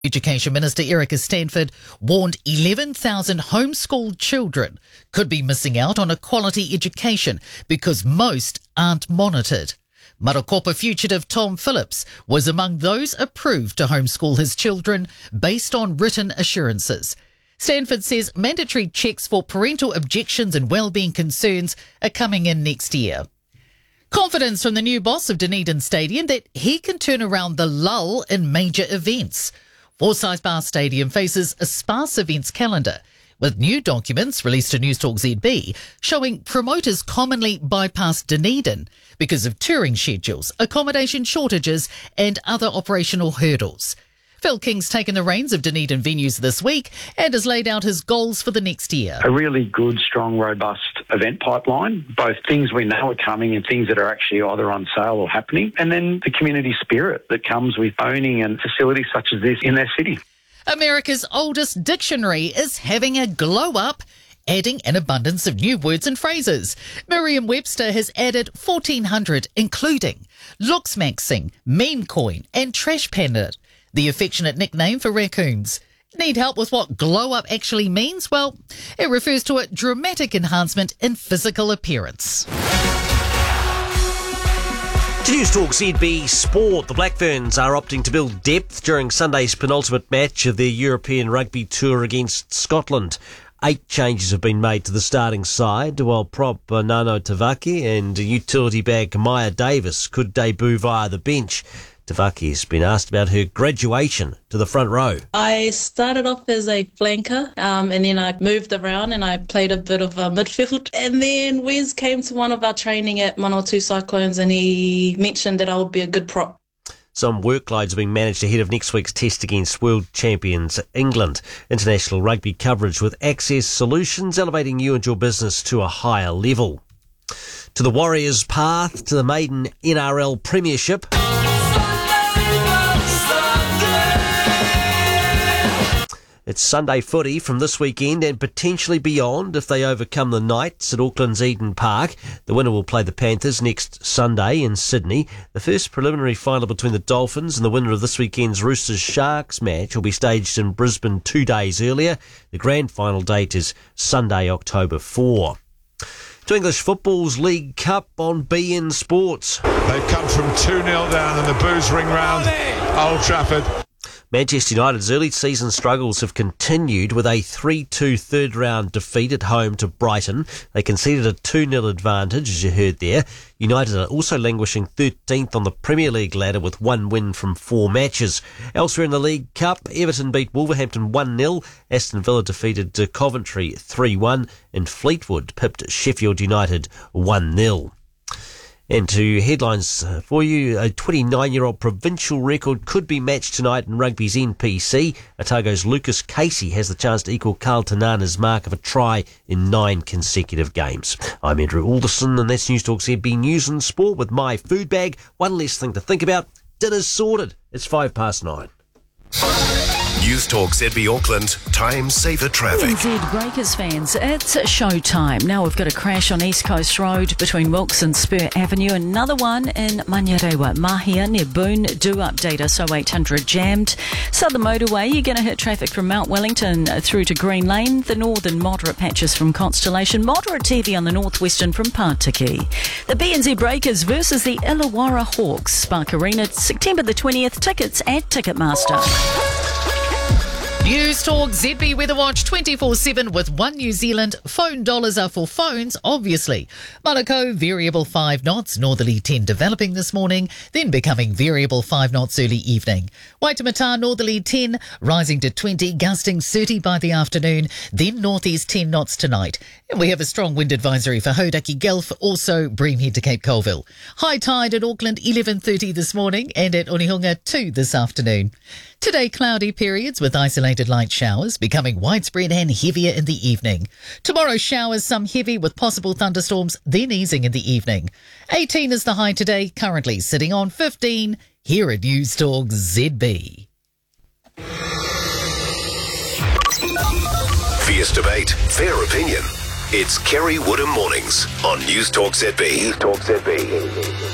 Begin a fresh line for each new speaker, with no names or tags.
Education Minister Erica Stanford warned 11,000 homeschooled children could be missing out on a quality education because most aren't monitored. Marakopa fugitive Tom Phillips was among those approved to homeschool his children based on written assurances. Stanford says mandatory checks for parental objections and wellbeing concerns are coming in next year. Confidence from the new boss of Dunedin Stadium that he can turn around the lull in major events. Forsyth Bar Stadium faces a sparse events calendar, with new documents released to Newstalk ZB showing promoters commonly bypass Dunedin because of touring schedules, accommodation shortages and other operational hurdles. Phil King's taken the reins of Dunedin venues this week and has laid out his goals for the next year.
A really good, strong, robust event pipeline, both things we know are coming and things that are actually either on sale or happening, and then the community spirit that comes with owning and facilities such as this in their city.
America's oldest dictionary is having a glow-up, adding an abundance of new words and phrases. Merriam-Webster has added 1,400, including looksmaxing, meme coin and trash panda, the affectionate nickname for raccoons. Need help with what glow up actually means? Well, it refers to a dramatic enhancement in physical appearance.
To Newstalk ZB Sport, the Blackferns are opting to build depth during Sunday's penultimate match of their European Rugby Tour against Scotland. 8 changes have been made to the starting side, while prop Nano Tavaki and utility bag Maya Davis could debut via the bench. Tavaki has been asked about her graduation to the front row.
I started off as a flanker and then I moved around and I played a bit of midfield. And then Wes came to one of our training at Manawatu Cyclones and he mentioned that I would be a good prop.
Some workloads are being managed ahead of next week's test against world champions England. International rugby coverage with Access Solutions, elevating you and your business to a higher level. To the Warriors' path to the maiden NRL Premiership. It's Sunday footy from this weekend and potentially beyond if they overcome the Knights at Auckland's Eden Park. The winner will play the Panthers next Sunday in Sydney. The first preliminary final between the Dolphins and the winner of this weekend's Roosters-Sharks match will be staged in Brisbane 2 days earlier. The grand final date is Sunday, October 4. To English football's League Cup on beIN Sports.
They've come from 2-0 down in the booze ring round Old Trafford.
Manchester United's early season struggles have continued with a 3-2 third-round defeat at home to Brighton. They conceded a 2-0 advantage, as you heard there. United are also languishing 13th on the Premier League ladder with 1 win from 4 matches. Elsewhere in the League Cup, Everton beat Wolverhampton 1-0. Aston Villa defeated Coventry 3-1. And Fleetwood pipped Sheffield United 1-0. And to headlines for you, a 29-year-old provincial record could be matched tonight in rugby's NPC. Otago's Lucas Casey has the chance to equal Carl Tanana's mark of a try in 9 consecutive games. I'm Andrew Alderson, and that's Newstalk ZB News and Sport with my food bag. One less thing to think about. Dinner's sorted. It's 9:05.
Newstalk ZB Auckland, time saver traffic.
NZ Breakers fans, it's showtime. Now we've got a crash on East Coast Road between Wilkes and Spur Avenue. Another one in Manurewa, Mahia near Boone. Do update us, 0800 jammed. Southern Motorway, you're going to hit traffic from Mount Wellington through to Green Lane. The northern moderate patches from Constellation. Moderate TV on the northwestern from Partiki. The BNZ Breakers versus the Illawarra Hawks. Spark Arena, September the 20th. Tickets at Ticketmaster.
Newstalk ZB Weather Watch 24/7 with One New Zealand. Phone dollars are for phones, obviously. Manukau, variable 5 knots, northerly 10 developing this morning, then becoming variable 5 knots early evening. Waitemata, northerly 10, rising to 20, gusting 30 by the afternoon, then northeast 10 knots tonight. And we have a strong wind advisory for Hauraki Gulf, also Breamhead to Cape Colville. High tide at Auckland 11:30 this morning and at Onehunga 2 this afternoon. Today, cloudy periods with isolated light showers, becoming widespread and heavier in the evening. Tomorrow, showers, some heavy with possible thunderstorms, then easing in the evening. 18 is the high today, currently sitting on 15 here at Newstalk ZB.
Fierce debate, fair opinion. It's Kerry Woodham Mornings on Newstalk ZB. Newstalk ZB.